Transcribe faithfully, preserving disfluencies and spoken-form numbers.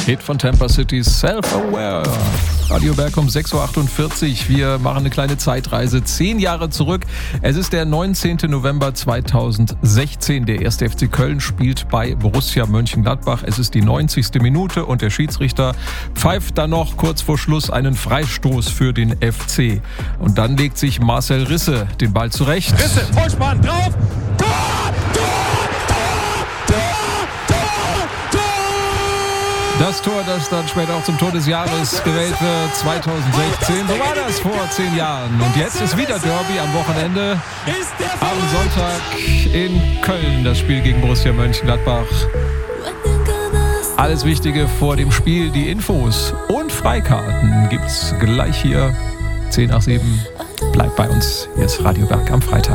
Hit von Tampa City, Self-Aware. Radio Berg um sechs Uhr achtundvierzig. Wir machen eine kleine Zeitreise, zehn Jahre zurück. Es ist der neunzehnten November zweitausendsechzehn. Der erste F C Köln spielt bei Borussia Mönchengladbach. Es ist die neunzigste Minute und der Schiedsrichter pfeift dann noch kurz vor Schluss einen Freistoß für den F C. Und dann legt sich Marcel Risse den Ball zurecht. Risse, Vollspann, drauf! Tor! Tor! Das Tor, das dann später auch zum Tor des Jahres gewählt wird, zweitausendsechzehn. So war das vor zehn Jahren. Und jetzt ist wieder Derby am Wochenende. Am Sonntag in Köln das Spiel gegen Borussia Mönchengladbach. Alles Wichtige vor dem Spiel, die Infos und Freikarten gibt's gleich hier. zehn nach sieben. Bleibt bei uns. Jetzt Radio Berg am Freitag.